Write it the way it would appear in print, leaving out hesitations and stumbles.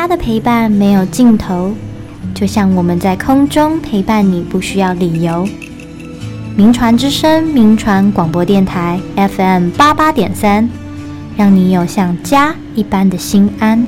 家的陪伴没有尽头，就像我们在空中陪伴你不需要理由。铭传之声，铭传广播电台 FM88.3，让你有像家一般的心安。